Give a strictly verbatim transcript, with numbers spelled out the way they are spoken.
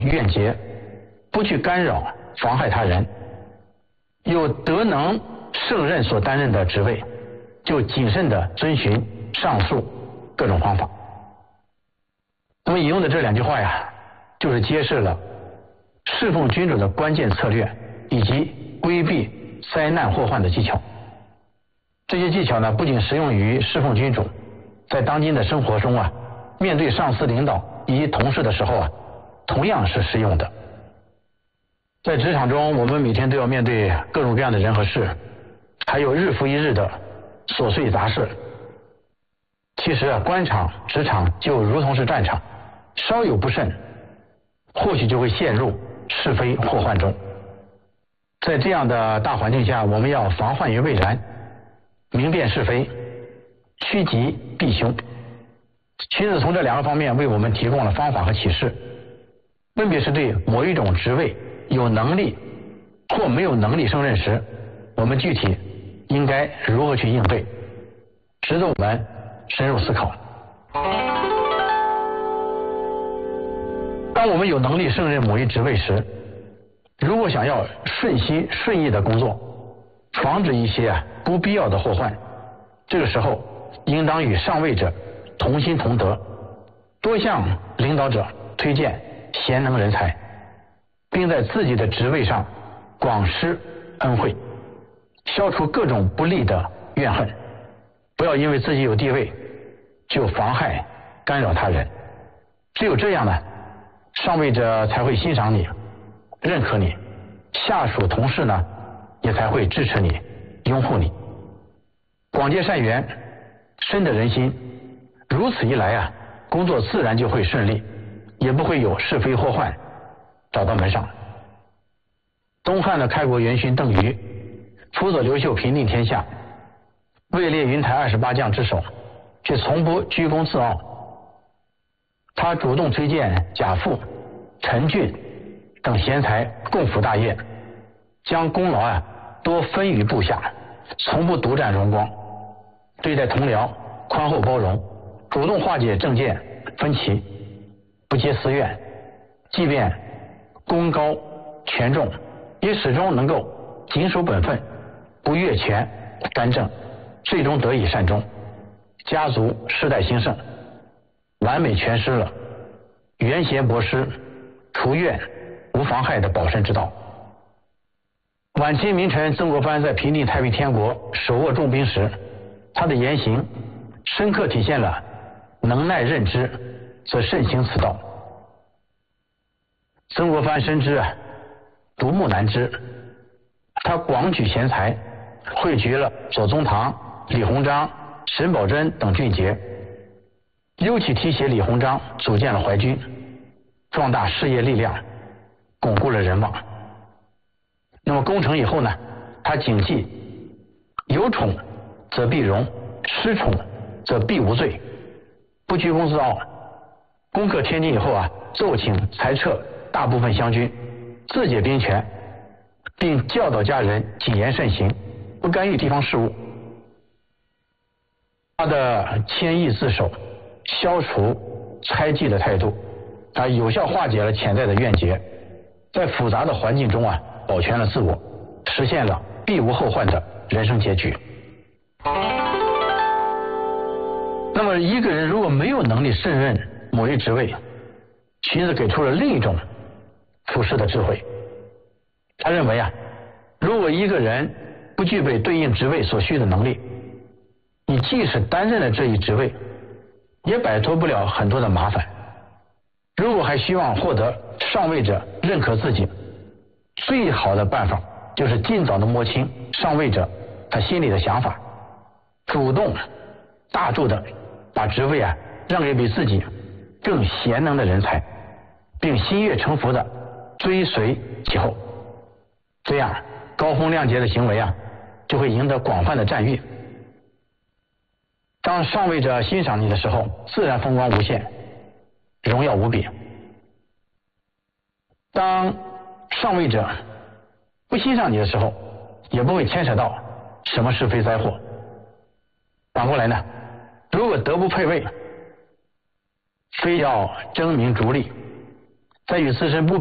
怨结，不去干扰妨害他人，有德能胜任所担任的职位，就谨慎地遵循上述各种方法。那么引用的这两句话呀，就是揭示了侍奉君主的关键策略以及规避灾难祸患的技巧。这些技巧呢，不仅适用于侍奉君主，在当今的生活中啊，面对上司领导以及同事的时候啊，同样是适用的。在职场中，我们每天都要面对各种各样的人和事，还有日复一日的琐碎杂事。其实啊，官场、职场就如同是战场，稍有不慎，或许就会陷入是非祸患中。在这样的大环境下，我们要防患于未然，明辨是非，趋吉避凶。荀子从这两个方面为我们提供了方法和启示，分别是对某一种职位有能力或没有能力胜任时，我们具体应该如何去应对，值得我们深入思考。当我们有能力胜任某一职位时，如果想要顺心顺意的工作，防止一些啊不必要的祸患，这个时候应当与上位者同心同德，多向领导者推荐贤能人才，并在自己的职位上广施恩惠，消除各种不利的怨恨。不要因为自己有地位就妨害干扰他人，只有这样呢，上位者才会欣赏你，认可你，下属同事呢也才会支持你，拥护你。广结善缘，深得人心，如此一来啊，工作自然就会顺利，也不会有是非祸患找到门上。东汉的开国元勋邓禹辅佐刘秀平定天下，位列云台二十八将之首，却从不居功自傲。他主动推荐贾父、陈俊等贤才共辅大业，将功劳啊多分于部下，从不独占荣光。对待同僚宽厚包容，主动化解政见分歧，不结私怨，即便功高权重，也始终能够谨守本分，不越权干政，最终得以善终，家族世代兴盛，完美诠释了元贤博施、除怨无妨害的保身之道。晚清名臣曾国藩在平定太平天国手握重兵时，他的言行深刻体现了能耐任之则慎行此道。曾国藩深知啊独木难支，他广举贤才，汇聚了左宗棠、李鸿章、沈葆桢等俊杰，尤其提携李鸿章组建了淮军，壮大事业力量，巩固了人望。那么攻城以后呢，他谨记有宠则必荣，失宠则必无罪，不居功自傲。攻克天津以后啊，奏请裁撤大部分湘军，自解兵权，并教导家人谨言慎行，不干预地方事务。他的谦抑自守、消除猜忌的态度，他有效化解了潜在的怨结，在复杂的环境中啊，保全了自我，实现了避无后患的人生结局。那么一个人如果没有能力胜任某一职位，荀子给出了另一种处事的智慧。他认为啊，如果一个人不具备对应职位所需的能力，你即使担任了这一职位，也摆脱不了很多的麻烦。如果还希望获得上位者认可自己，最好的办法就是尽早的摸清上位者他心里的想法，主动大度的把职位啊让给比自己更贤能的人才，并心悦诚服的追随其后。这样高风亮节的行为啊，就会赢得广泛的赞誉。当上位者欣赏你的时候，自然风光无限，荣耀无比。当上位者不欣赏你的时候，也不会牵扯到什么是非灾祸。反过来呢，如果德不配位，非要争名逐利， 在与自身不